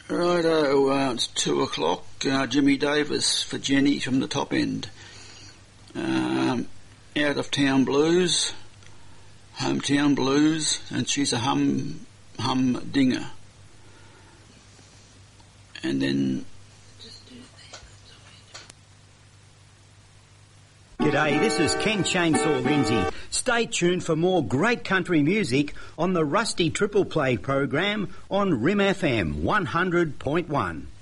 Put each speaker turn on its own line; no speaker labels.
Righto, it's 2 o'clock. Jimmy Davis for Jenny from the Top End. Out of Town Blues, Hometown Blues, and she's a humdinger. And then...
G'day, this is Ken Chainsaw Lindsay. Stay tuned for more great country music on the Rusty Triple Play program on Rim FM 100.1.